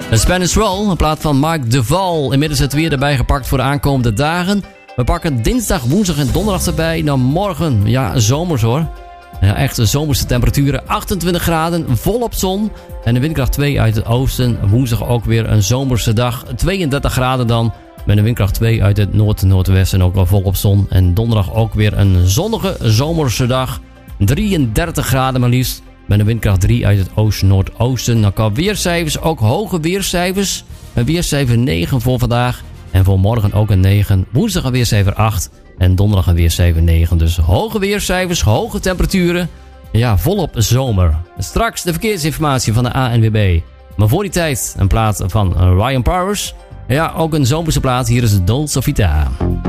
De Spanish Roll, een plaat van Mark Duval. Inmiddels het weer erbij gepakt voor de aankomende dagen. We pakken dinsdag, woensdag en donderdag erbij. Nou, morgen, ja, zomers hoor. Ja, echt zomerse temperaturen. 28 graden, volop zon. En de windkracht 2 uit het oosten. Woensdag ook weer een zomerse dag. 32 graden dan. Met een windkracht 2 uit het noord-noordwesten. Ook wel volop zon. En donderdag ook weer een zonnige zomerse dag. 33 graden maar liefst. Met een windkracht 3 uit het oosten-noordoosten. Dan qua weercijfers ook hoge weercijfers. Een weercijfer 9 voor vandaag. En voor morgen ook een 9. Woensdag een weercijfer 8. En donderdag een weercijfer 9. Dus hoge weercijfers, hoge temperaturen. Ja, volop zomer. Straks de verkeersinformatie van de ANWB. Maar voor die tijd een plaat van Ryan Powers. Ja, ook een zomerse plaat. Hier is Dolce Vita.